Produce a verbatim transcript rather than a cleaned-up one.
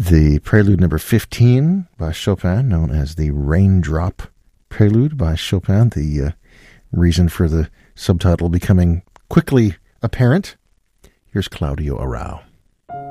the Prelude number fifteen by Chopin, known as the Raindrop Prelude by Chopin, the uh, reason for the subtitle becoming quickly apparent. Here's Claudio Arrau.